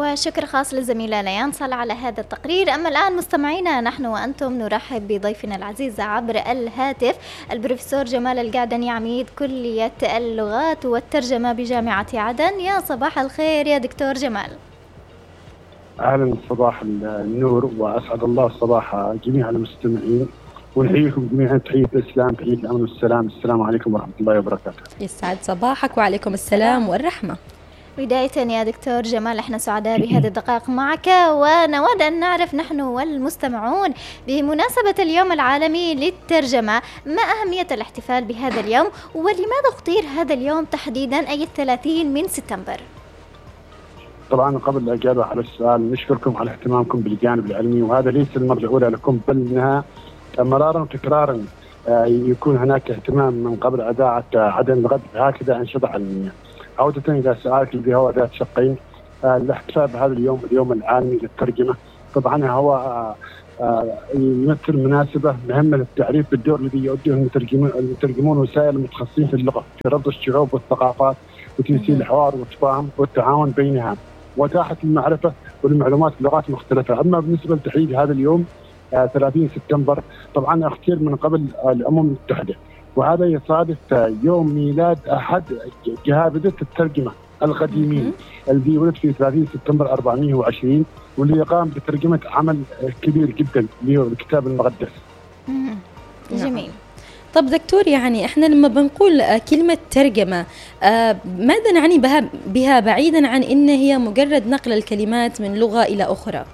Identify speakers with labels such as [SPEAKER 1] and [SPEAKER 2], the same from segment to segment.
[SPEAKER 1] وشكر خاص للزميلة ليان صلى على هذا التقرير. أما الآن مستمعينا نحن وأنتم نرحب بضيفنا العزيز عبر الهاتف البروفيسور جمال القعدني عميد كلية اللغات والترجمة بجامعة عدن. يا صباح الخير يا دكتور جمال.
[SPEAKER 2] أهلا، صباح النور، وأسعد الله صباح جميع المستمعين، ونحييكم جميعا تحية الإسلام، تحية الأمن والسلام. السلام عليكم ورحمة الله وبركاته.
[SPEAKER 3] يسعد صباحك وعليكم السلام والرحمة.
[SPEAKER 1] بداية يا دكتور جمال احنا سعداء بهذه الدقائق معك، ونود أن نعرف نحن والمستمعون بمناسبة اليوم العالمي للترجمة ما أهمية الاحتفال بهذا اليوم، ولماذا اختير هذا اليوم تحديدا أي 30 من سبتمبر؟
[SPEAKER 2] طبعا قبل الإجابة على السؤال نشكركم على اهتمامكم بالجانب العلمي، وهذا ليس المرة الأولى لكم، بل إنها مرارا وتكرارا يكون هناك اهتمام من قبل إذاعة عدن الغد هكذا أنشطة علمية. عودة إلى سؤالك الذي هو ذات شقين، الاحتفال بهذا اليوم العالمي للترجمة طبعا هو يمثل مناسبة مهمة للتعريف بالدور الذي يؤديه المترجمون وسائر المتخصصين في اللغة في ربط الشعوب والثقافات وتمثيل الحوار والتفاهم والتعاون بينها وإتاحة المعرفة والمعلومات في لغات مختلفة. أما بالنسبة لتحديد هذا اليوم 30 سبتمبر طبعا اختير من قبل الأمم المتحدة، وهذا يصادف يوم ميلاد أحد جهابذة الترجمة القديمين الذي ولد في 30 سبتمبر 420، واللي قام بترجمة عمل كبير جدا اللي هو الكتاب المقدس.
[SPEAKER 1] جميل.
[SPEAKER 3] طب دكتور، يعني احنا لما بنقول كلمة ترجمة ماذا نعني بها بعيدا عن ان هي مجرد نقل الكلمات من لغة الى اخرى؟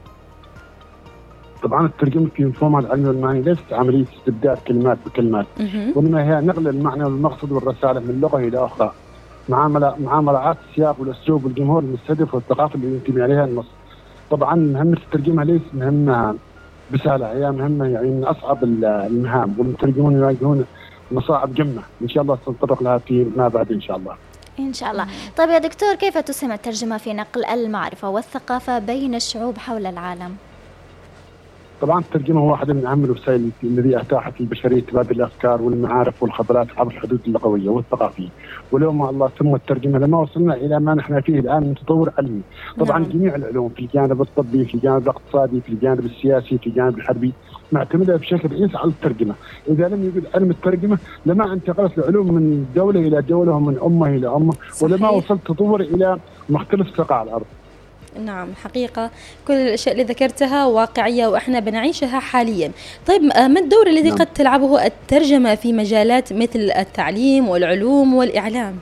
[SPEAKER 2] طبعا الترجمة في مفهومها العلمي والمعنى ليست عملية استبدال كلمات بكلمات، وإنما هي نقل المعنى والمقصد والرسالة من لغة إلى أخرى مع مراعاة السياق والأسلوب والجمهور المستهدف والثقافة اللي ينتمي عليها النص. طبعا مهمة الترجمة ليس مهمة بسهلة، هي مهمة يعني من أصعب المهام، والمترجمون يواجهون مصاعب جمة إن شاء الله سنتطرق لها في ما بعد إن شاء الله.
[SPEAKER 1] إن شاء الله. طيب يا دكتور، كيف تسهم الترجمة في نقل المعرفة والثقافة بين الشعوب حول العالم؟
[SPEAKER 2] طبعا الترجمة هو واحدة من أهم الوسائل التي أتاحت للبشرية تبادل الأفكار والمعارف والخبرات عبر الحدود اللغوية والثقافية، ولو ما الله ثم الترجمة لما وصلنا إلى ما نحن فيه الآن من تطور علمي. طبعا جميع العلوم في الجانب الطبي، في الجانب الاقتصادي، في الجانب السياسي، في الجانب الحربي معتمدة بشكل رئيسي على الترجمة. إذا لم يوجد علم الترجمة لما انتقلت العلوم من دولة إلى دولة ومن أمة إلى أمة، ولما وصلت تطور إلى مختلف سقع الأرض.
[SPEAKER 3] نعم، حقيقة كل الأشياء اللي ذكرتها واقعية وإحنا بنعيشها حاليا. طيب ما الدور الذي قد تلعبه الترجمة في مجالات مثل التعليم والعلوم والإعلام؟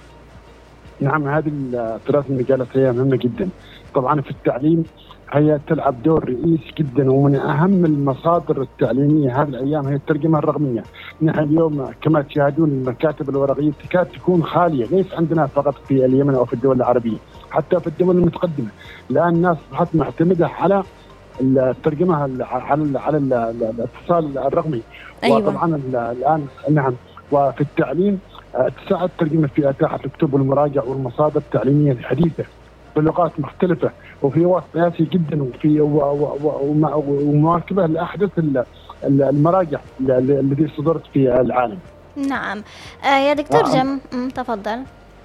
[SPEAKER 2] نعم، هذه الثلاث مجالات هي مهمة جدا. طبعا في التعليم هي تلعب دور رئيسي جدا، ومن أهم المصادر التعليمية هذه الأيام هي الترجمة الرقمية. نحن اليوم كما تشاهدون المكاتب الورقية تكاد تكون خالية، ليس عندنا فقط في اليمن أو في الدول العربية، حتى في الدول المتقدمة الآن الناس أصبحت معتمدة على الترجمة على الاتصال الرقمي.
[SPEAKER 3] أيوة.
[SPEAKER 2] وطبعا الآن نعم، وفي التعليم تساعد الترجمة في إتاحة الكتب والمراجع والمصادر التعليمية الحديثة بلغات مختلفة وفي وقت قياسي جدا، وفي ومواكبة لأحدث المراجع التي صدرت في العالم.
[SPEAKER 1] نعم. يا دكتور تفضل.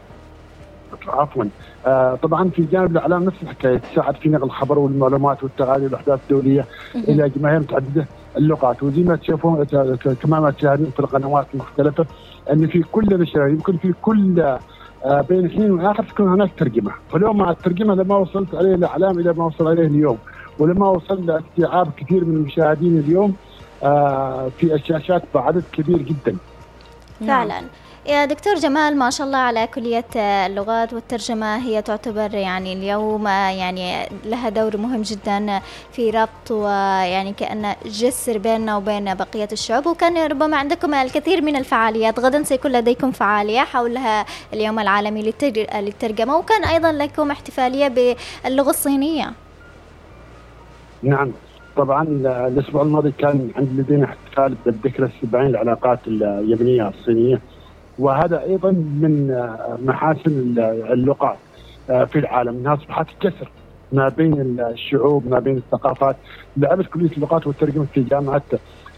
[SPEAKER 2] عفوا. طبعا في جانب الاعلام نفس الحكايه، تساعد في نقل الخبر والمعلومات والتغاثي والاحداث الدوليه الى جماهير متعدده اللغات، وزي ما تشوفون كما ما تشاهدون في القنوات المختلفه ان في كل نشره يمكن في كل بين حين واخر تكون هناك ترجمه. فاليوم مع الترجمه لما وصلت عليه الاعلام الى ما وصل عليه اليوم، ولما وصل لاستيعاب كثير من المشاهدين اليوم في الشاشات بعدد كبير جدا.
[SPEAKER 1] فعلا. يا دكتور جمال، ما شاء الله على كلية اللغات والترجمة، هي تعتبر يعني اليوم يعني لها دور مهم جدا في ربط ويعني كأن جسر بيننا وبين بقية الشعوب، وكان ربما عندكم الكثير من الفعاليات. غدا سيكون لديكم فعالية حولها اليوم العالمي للترجمة، وكان أيضا لكم احتفالية باللغة الصينية.
[SPEAKER 2] نعم، طبعا الأسبوع الماضي كان لدينا احتفال بالذكرى 70 العلاقات اليمنية الصينية، وهذا أيضا من محاسن اللغات في العالم، أنها أصبحت كسر ما بين الشعوب ما بين الثقافات. لعبت كلية اللغات والترجمة في جامعة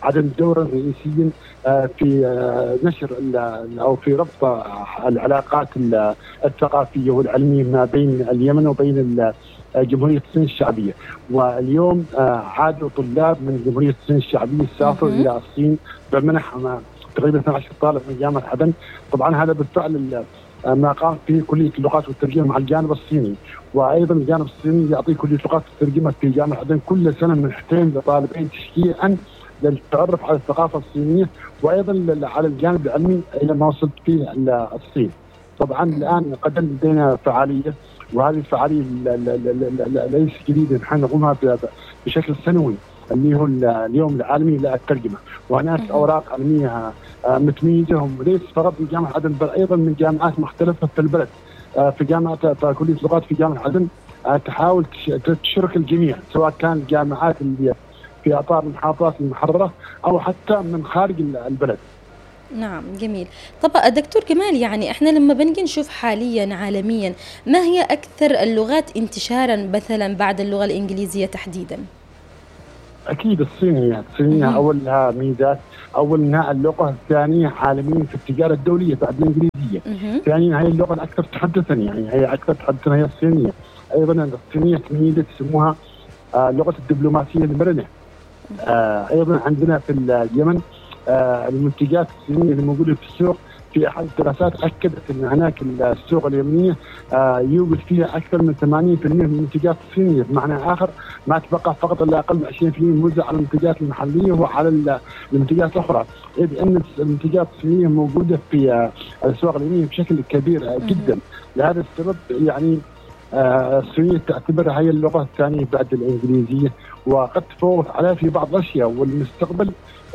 [SPEAKER 2] عدم دورا رئيسيا في نشر أو في ربط العلاقات الثقافية والعلمية ما بين اليمن وبين جمهورية الصين الشعبية. واليوم عادوا طلاب من جمهورية الصين الشعبية سافروا إلى الصين بمنح تقريبا 12 طالب من جامعة عدن. طبعا هذا بالفعل ما قام فيه كلية اللغات والترجمة مع الجانب الصيني، وأيضا الجانب الصيني يعطي كلية اللغات والترجمة في جامعة عدن كل سنة منحتين لطالبين تشجيعا للتعرف على الثقافة الصينية، وأيضا على الجانب العلمي إلى ما وصلت فيه الصين. طبعا الآن قد لدينا فعالية، وهذه الفعالية ليس جديدة، نحن نقومها بشكل سنوي، اللي هو اليوم العالمي للترجمة. وهناك أوراق علمية متميزة ليس فقط من جامعة عدن بل أيضا من جامعات مختلفة في البلد. في جامعة كلية اللغات في جامعة عدن تحاول تشارك الجميع، سواء كان الجامعات اللي في أطار المحافظات المحررة أو حتى من خارج البلد.
[SPEAKER 3] نعم جميل. طبعا الدكتور كمال، يعني احنا لما بنجي نشوف حاليا عالميا ما هي أكثر اللغات انتشارا مثلا بعد اللغة الإنجليزية تحديدا؟
[SPEAKER 2] أكيد الصينية أولها ميزات، أولها اللغة الثانية عالميا في التجارة الدولية بعد الإنجليزية. ثانيا هي اللغة الأكثر تحدثا، يعني هي أكثر تحدثا هي الصينية. أيضا الصينية ميزة تسموها لغة الدبلوماسية المرنة. أيضا عندنا في اليمن المنتجات الصينية اللي موجودة في السوق، في أحد الدراسات أكدت أن هناك السوق اليمنية يوجد فيها أكثر من 80% من المنتجات الصينية، بمعنى آخر ما تبقى فقط لا أقل من 20% موزع على المنتجات المحلية وعلى المنتجات الأخرى، إذ أن المنتجات الصينية موجودة في السوق اليمنية بشكل كبير جدا. لهذا السبب يعني الصينية تعتبرها هي اللغة الثانية بعد الإنجليزية، وقد تفوق عليها في بعض الأشياء، والمستقبل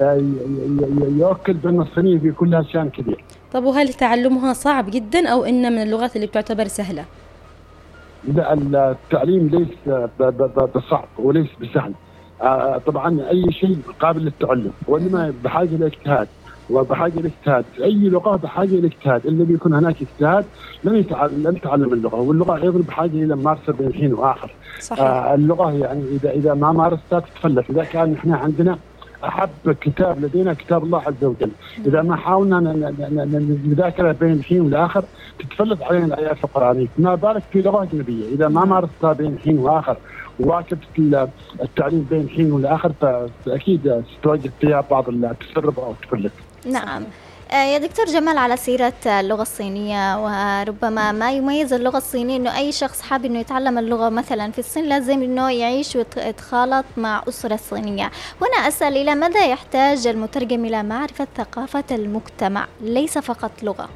[SPEAKER 2] يؤكد بأن الصينية في كلها شان كبير.
[SPEAKER 3] طب وهل تعلمها صعب جدا أو إن من اللغات اللي بتعتبر سهلة؟
[SPEAKER 2] لا، التعليم ليس بصعب وليس بسهل. طبعا أي شيء قابل للتعلم، وإنما بحاجة لاجتهاد وبحاجة لاجتهاد. أي لغة بحاجة لاجتهاد، إلا بيكون هناك اجتهاد لن تعلم اللغة. واللغة أيضا بحاجة إلى ممارسة بين حين وآخر. صحيح. اللغة يعني إذا ما مارستها تتفلت. إذا كان إحنا عندنا أحب كتاب لدينا كتاب الله عز وجل، إذا ما حاولنا نذاكرها بين حين والآخر تتفلت علينا الآيات القرآنية، ما بالك في لغة أجنبية. إذا ما مارستها بين حين وآخر وواكبت التعليم بين حين والآخر فأكيد ستواجه فيها بعض التسرب أو التفلت.
[SPEAKER 1] نعم. يا دكتور جمال، على سيرة اللغة الصينية، وربما ما يميز اللغة الصينية إنه أي شخص حاب إنه يتعلم اللغة مثلا في الصين لازم إنه يعيش ويتخالط مع أسرة صينية. هنا أسأل، إلى مدى يحتاج المترجم إلى معرفة ثقافة المجتمع ليس فقط لغة؟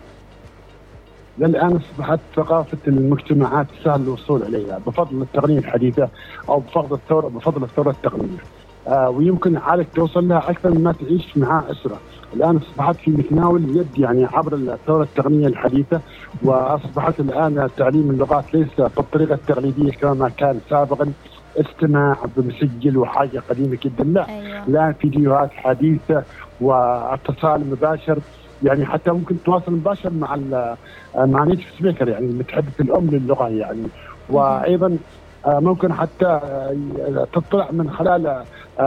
[SPEAKER 2] الآن أصبحت ثقافة المجتمعات سهل الوصول إليها بفضل التقنية الحديثة أو بفضل الثورة التقنية. ويمكن عادك توصل لها أكثر مما تعيش مع أسرة. الآن أصبحت في متناول اليد، يعني عبر الثورة التقنية الحديثة، وأصبحت الآن تعليم اللغات ليس بالطريقة التقليدية كما كان سابقا، استماع بمسجل وحاجة قديمة جدا. لا،
[SPEAKER 1] أيوة.
[SPEAKER 2] الآن فيديوهات حديثة واتصال مباشر، يعني حتى ممكن تواصل مباشر مع نيتيف سبيكر، يعني المتحدث الأم للغة يعني. وأيضا ممكن حتى تطلع من خلال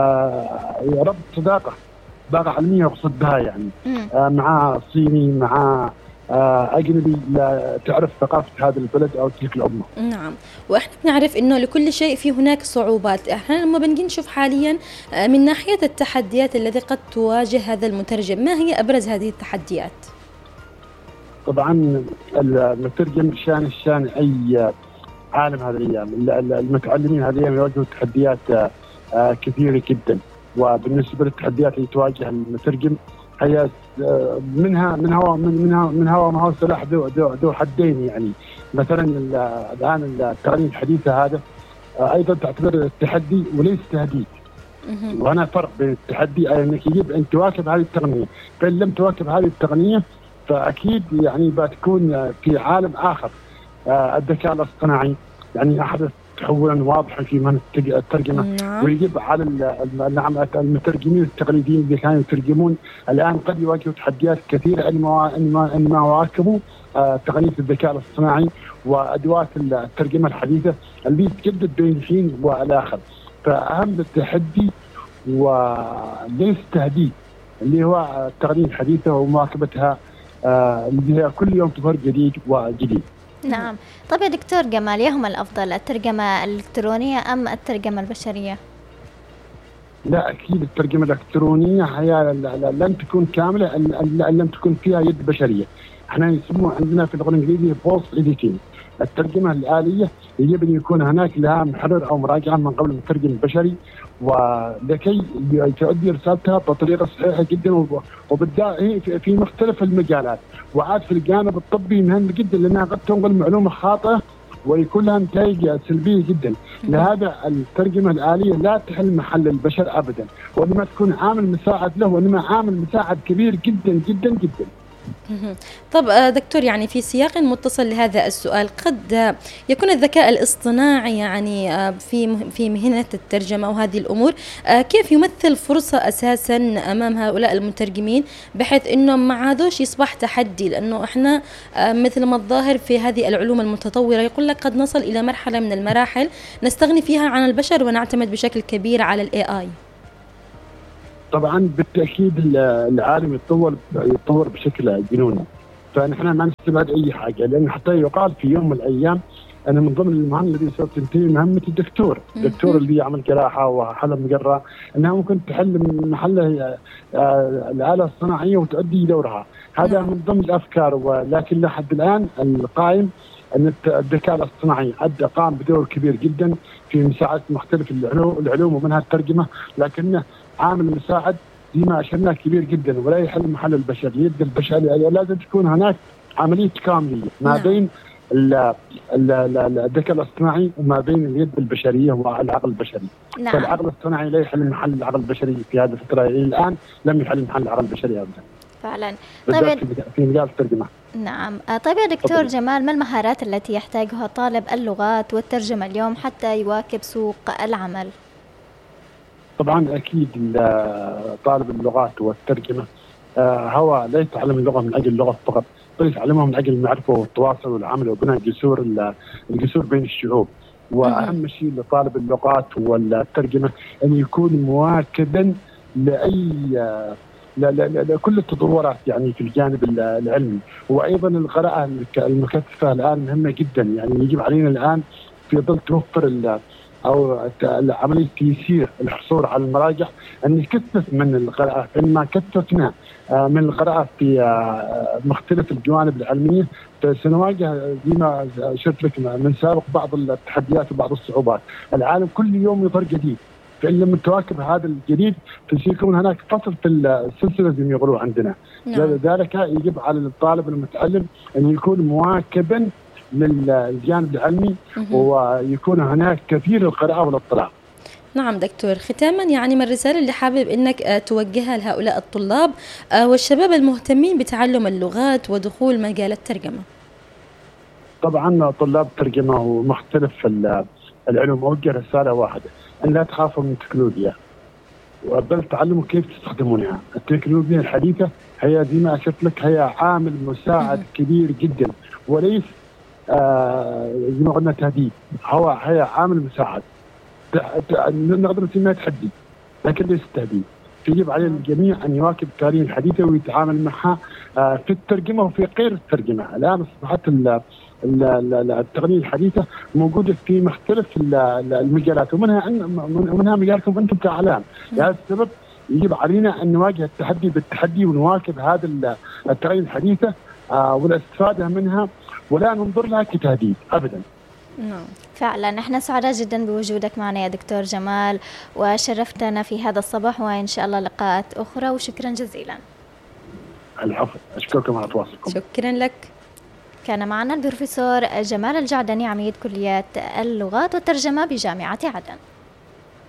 [SPEAKER 2] ربط صداقة علمية أقصد بها، يعني مع صيني مع أجنبي لا تعرف ثقافة هذا البلد أو تلك الأمة.
[SPEAKER 3] نعم، وإحنا بنعرف إنه لكل شيء في هناك صعوبات. إحنا لما بنجي نشوف حاليا من ناحية التحديات التي قد تواجه هذا المترجم، ما هي أبرز هذه التحديات؟
[SPEAKER 2] طبعا المترجم شان أي عالم هذه الأيام، المتعلمين هذه الأيام يواجهوا تحديات كثيرة جدا. وبالنسبة للتحديات اللي تواجه المترجم هي من هو سلاح ذو حدين. يعني مثلا الآن التقنية الحديثة هذا أيضا تعتبر التحدي وليس تهديد. وهنا فرق بين التحدي أنك يجب أن تواكب هذه التقنية، فإن لم تواكب هذه التقنية فأكيد يعني بتكون في عالم آخر. الذكاء الاصطناعي يعني أحدث تحولا واضحا في مهنة الترجمة، ويجب على المترجمين التقليديين اللي كانوا يترجمون الآن قد يواجهوا تحديات كثيرة إن ما واكبوا تقنية الذكاء الاصطناعي وأدوات الترجمة الحديثة اللي تجدد بين الحين والآخر. فأهم التحدي وليس تهديد، اللي هو التقنية الحديثة ومواكبتها، اللي هي كل يوم تظهر جديد وجديد.
[SPEAKER 1] نعم. طيب يا دكتور جمال، يهما الأفضل الترجمة الإلكترونية أم الترجمة البشرية؟
[SPEAKER 2] لا، أكيد الترجمة الإلكترونية هي لن تكون كاملة إن لم تكون فيها يد بشرية. احنا يسموه عندنا في اللغة الإنجليزية بوست إديتينج. الترجمة الآلية يجب أن يكون هناك لها محرر أو مراجعة من قبل المترجم البشري، ولكي تؤدي رسالتها بطريقة صحيحة جدا، وبالذات في مختلف المجالات، وعاد في الجانب الطبي مهم جدا لأنها قد تنقل معلومة خاطئة ويكون لها نتائج سلبية جدا. لهذا الترجمة الآلية لا تحل محل البشر أبدا، وإنما تكون عامل مساعد له، وإنما عامل مساعد كبير جدا جدا جدا.
[SPEAKER 3] طب دكتور، يعني في سياق متصل لهذا السؤال، قد يكون الذكاء الاصطناعي يعني في مهنة الترجمة وهذه الأمور كيف يمثل فرصة أساسا أمام هؤلاء المترجمين، بحيث أنه ما عادوش يصبح تحدي؟ لأنه إحنا مثل ما الظاهر في هذه العلوم المتطورة يقول لك قد نصل إلى مرحلة من المراحل نستغني فيها عن البشر ونعتمد بشكل كبير على الAI.
[SPEAKER 2] طبعا بالتاكيد العالم يتطور بشكل جنوني، فنحن ما نستبعد اي حاجه، لان حتى يقال في يوم من الايام انا من ضمن المهام التي سوف تنتهي مهمه الدكتور اللي يعمل جراحه وحل مجره، انها ممكن تحل محله الاله الصناعيه وتؤدي دورها. هذا من ضمن الافكار، ولكن لحد الان القائم ان الذكاء الاصطناعي قام بدور كبير جدا في مساعده مختلف العلوم ومنها الترجمه، لكنه عامل مساعد فيما أشرناه كبير جدا ولا يحل محل البشر. يد البشر لازم تكون هناك عملية كاملة ما بين الذكاء الاصطناعي وما بين اليد البشرية والعقل البشري. فالعقل الاصطناعي لا يحل محل العقل البشري في هذه الفترة، الآن لم يحل محل العقل البشري أبدا
[SPEAKER 1] فعلا.
[SPEAKER 2] طيب في مجال الترجمة.
[SPEAKER 1] نعم. طيب يا دكتور جمال، ما المهارات التي يحتاجها طالب اللغات والترجمة اليوم حتى يواكب سوق العمل؟
[SPEAKER 2] طبعا اكيد طالب اللغات والترجمه هو لا يتعلم اللغه من اجل اللغه فقط، بل يتعلمها من اجل المعرفه والتواصل والعمل وبناء الجسور بين الشعوب. واهم شيء لطالب اللغات والترجمه ان يكون مواكبا لكل التطورات يعني في الجانب العلمي، وايضا القراءه المكثفه الان مهمه جدا. يعني يجب علينا الان في ظل توفر أو عملية تيسير الحصول على المراجع أن نكثف من القراءة، فإنما كثفنا من القراءة في مختلف الجوانب العلمية سنواجه زي ما شرت لك من سابق بعض التحديات وبعض الصعوبات. العالم كل يوم يظهر جديد، فإن لم تواكب هذا الجديد فسيكون هناك فصل في السلسلة زي ما يقولوا عندنا. لذلك يجب على الطالب المتعلم أن يكون مواكبا للجانب العلمي ويكون هناك كثير القراءة والاطلاع.
[SPEAKER 3] نعم دكتور، ختاما يعني ما الرسالة اللي حابب انك توجهها لهؤلاء الطلاب والشباب المهتمين بتعلم اللغات ودخول مجال الترجمة؟
[SPEAKER 2] طبعا طلاب الترجمة ومختلف العلوم اوجه رسالة واحدة، ان لا تخافوا من التكنولوجيا بل تعلموا كيف تستخدمونها. التكنولوجيا الحديثة هي زي ما أشرت لك هي عامل مساعد كبير جدا، وليس زي ما قلنا تهديد، هي عامل مساعد نقدر نسميها تحدي لكن ليس تهديد. يجب على الجميع ان يواكب التقنيه الحديثه ويتعامل معها في الترجمه وفي غير الترجمه. الان اصبحت التقنيه الحديثه موجوده في مختلف المجالات ومنها مجالكم انتم كاعلام. لهذا السبب يجب علينا ان نواجه التحدي بالتحدي ونواكب هذا التقنيه الحديثه والاستفاده منها ولا ننظر لها كتهديد ابدا.
[SPEAKER 1] فعلا نحن سعداء جدا بوجودك معنا يا دكتور جمال، وشرفتنا في هذا الصباح، وإن شاء الله لقاءات أخرى، وشكرا جزيلا.
[SPEAKER 2] العفو، أشكركم على تواصلكم.
[SPEAKER 3] شكرا لك.
[SPEAKER 1] كان معنا البروفيسور جمال الجعدني عميد كلية اللغات والترجمة بجامعة عدن.